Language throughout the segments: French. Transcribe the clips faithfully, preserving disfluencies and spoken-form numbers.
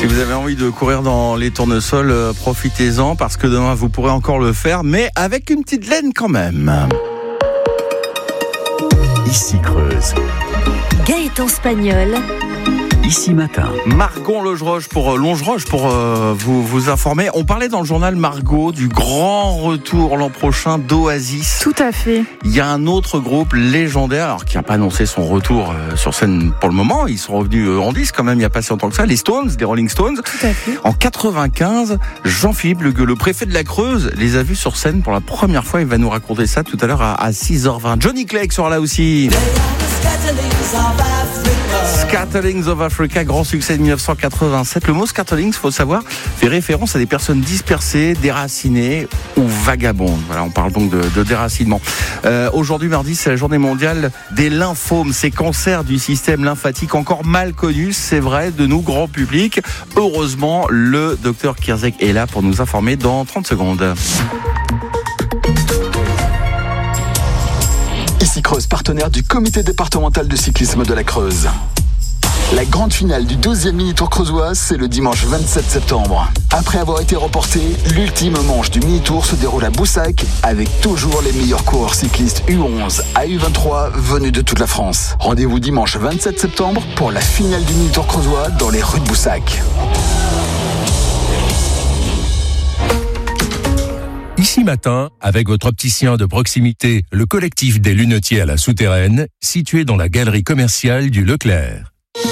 Si vous avez envie de courir dans les tournesols, euh, profitez-en parce que demain vous pourrez encore le faire, mais avec une petite laine quand même. Ici Creuse. Gaëtan Spagnol. Ici Matin. Margot Longeroche pour euh, Longeroche pour euh, vous vous informer. On parlait dans le journal Margot du grand retour l'an prochain d'Oasis. Tout à fait. Il y a un autre groupe légendaire, alors qui n'a pas annoncé son retour euh, sur scène pour le moment. Ils sont revenus euh, en disque quand même il n'y a pas si longtemps que ça. Les Stones, des Rolling Stones. Tout à fait. En quatre-vingt-quinze, Jean-Philippe Legueux, le préfet de la Creuse, les a vus sur scène pour la première fois. Il va nous raconter ça tout à l'heure à, à six heures vingt. Johnny Clegg sera là aussi. Scatterlings of Africa, grand succès de dix-neuf cent quatre-vingt-sept. Le mot Scatterlings, faut savoir, fait référence à des personnes dispersées, déracinées ou vagabondes. Voilà, on parle donc de, de déracinement. Euh, aujourd'hui, mardi, c'est la journée mondiale des lymphomes, ces cancers du système lymphatique encore mal connus, c'est vrai, de nous, grand public. Heureusement, le docteur Kierzek est là pour nous informer dans trente secondes. Ici Creuse, partenaire du comité départemental de cyclisme de la Creuse. La grande finale du douzième mini-tour creusois, c'est le dimanche vingt-sept septembre. Après avoir été reporté, l'ultime manche du mini-tour se déroule à Boussac avec toujours les meilleurs coureurs cyclistes U onze à U vingt-trois venus de toute la France. Rendez-vous dimanche vingt-sept septembre pour la finale du mini-tour creusois dans les rues de Boussac. Ici Matin, avec votre opticien de proximité, le collectif des lunetiers à la Souterraine, situé dans la galerie commerciale du Leclerc.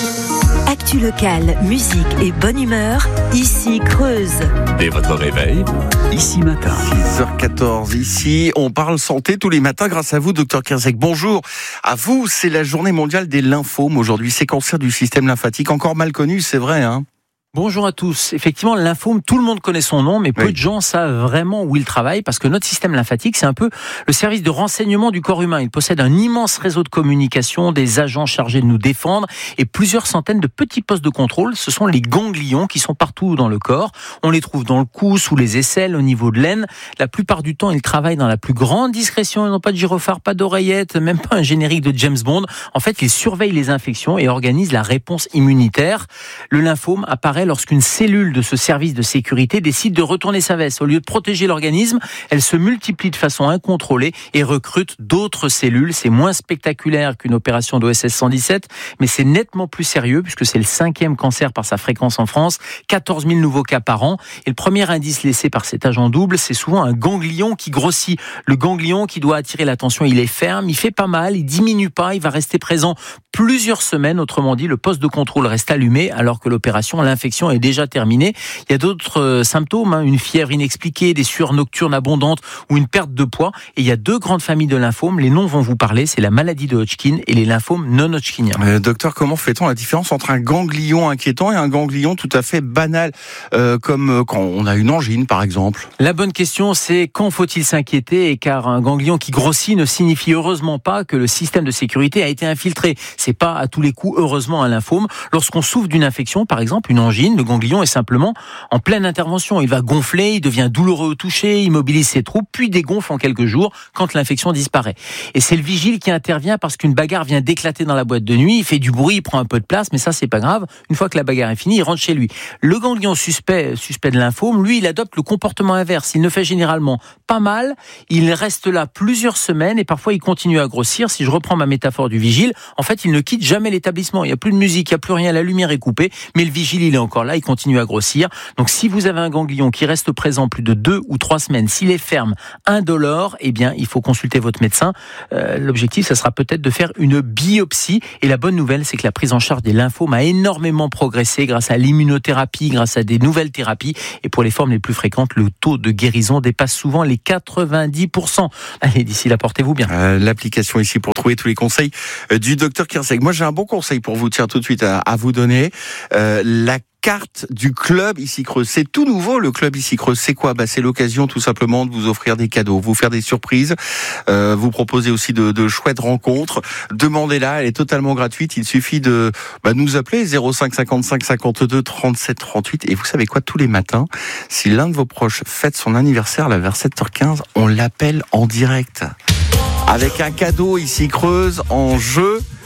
Actu locale, musique et bonne humeur, ici Creuse. Dès votre réveil, Ici Matin. six heures quatorze, ici, on parle santé tous les matins grâce à vous, docteur Kierzek. Bonjour à vous, c'est la journée mondiale des lymphomes aujourd'hui, ces cancers du système lymphatique, encore mal connus, c'est vrai, hein? Bonjour à tous. Effectivement, le lymphome, tout le monde connaît son nom, mais peu Oui. de gens savent vraiment où il travaille, parce que notre système lymphatique, c'est un peu le service de renseignement du corps humain. Il possède un immense réseau de communication, des agents chargés de nous défendre, et plusieurs centaines de petits postes de contrôle. Ce sont les ganglions qui sont partout dans le corps. On les trouve dans le cou, sous les aisselles, au niveau de l'aine. La plupart du temps, ils travaillent dans la plus grande discrétion. Ils n'ont pas de gyrophare, pas d'oreillette, même pas un générique de James Bond. En fait, ils surveillent les infections et organisent la réponse immunitaire. Le lymphome apparaît lorsqu'une cellule de ce service de sécurité décide de retourner sa veste. Au lieu de protéger l'organisme, elle se multiplie de façon incontrôlée et recrute d'autres cellules. C'est moins spectaculaire qu'une opération d'O S S cent dix-sept, mais c'est nettement plus sérieux puisque c'est le cinquième cancer par sa fréquence en France, quatorze mille nouveaux cas par an. Et le premier indice laissé par cet agent double, c'est souvent un ganglion qui grossit. Le ganglion qui doit attirer l'attention, il est ferme, il fait pas mal, il diminue pas, il va rester présent plusieurs semaines. Autrement dit, le poste de contrôle reste allumé alors que l'opération, l'infection est déjà terminée. Il y a d'autres euh, symptômes, hein, une fièvre inexpliquée, des sueurs nocturnes abondantes ou une perte de poids. Et il y a deux grandes familles de lymphomes. Les noms vont vous parler, c'est la maladie de Hodgkin et les lymphomes non-Hodgkiniens. Euh, docteur, comment fait-on la différence entre un ganglion inquiétant et un ganglion tout à fait banal, euh, comme euh, quand on a une angine par exemple? La bonne question, c'est quand faut-il s'inquiéter? Car un ganglion qui grossit ne signifie heureusement pas que le système de sécurité a été infiltré. C'est pas à tous les coups, heureusement, un lymphome. Lorsqu'on souffre d'une infection, par exemple une angine, le ganglion est simplement en pleine intervention. Il va gonfler, il devient douloureux au toucher, il mobilise ses troupes, puis dégonfle en quelques jours quand l'infection disparaît. Et c'est le vigile qui intervient parce qu'une bagarre vient d'éclater dans la boîte de nuit, il fait du bruit, il prend un peu de place, mais ça c'est pas grave. Une fois que la bagarre est finie, il rentre chez lui. Le ganglion suspect, suspect de lymphome, lui, il adopte le comportement inverse. Il ne fait généralement pas mal, il reste là plusieurs semaines et parfois il continue à grossir. Si je reprends ma métaphore du vigile, en fait, il ne quitte jamais l'établissement. Il n'y a plus de musique, il n'y a plus rien, la lumière est coupée, mais le vigile, il est encore là, il continue à grossir. Donc, si vous avez un ganglion qui reste présent plus de deux ou trois semaines, s'il est ferme, indolore, eh bien, il faut consulter votre médecin. Euh, l'objectif, ça sera peut-être de faire une biopsie. Et la bonne nouvelle, c'est que la prise en charge des lymphomes a énormément progressé grâce à l'immunothérapie, grâce à des nouvelles thérapies. Et pour les formes les plus fréquentes, le taux de guérison dépasse souvent les quatre-vingt-dix pour cent. Allez, d'ici là, portez-vous bien. Euh, l'application ici pour trouver tous les conseils euh, du docteur Kierzek. Moi, j'ai un bon conseil pour vous, tiens, tout de suite à, à vous donner. Euh, la carte du club Ici Creuse. C'est tout nouveau, le club Ici Creuse. C'est quoi? Bah, c'est l'occasion tout simplement de vous offrir des cadeaux, vous faire des surprises, euh, vous proposer aussi de, de chouettes rencontres. Demandez-la, elle est totalement gratuite. Il suffit de bah, nous appeler zéro cinq cinquante-cinq cinquante-deux trente-sept trente-huit. Et vous savez quoi? Tous les matins, si l'un de vos proches fête son anniversaire là, vers sept heures quinze, on l'appelle en direct. Avec un cadeau Ici Creuse en jeu.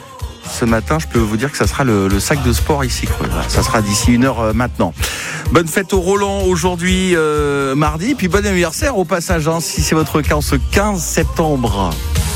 ce matin, je peux vous dire que ça sera le, le sac de sport ici Creux. Voilà, ça sera d'ici une heure euh, maintenant. Bonne fête au Roland aujourd'hui, euh, mardi, puis bon anniversaire au passage, hein, si c'est votre cas, en ce quinze septembre.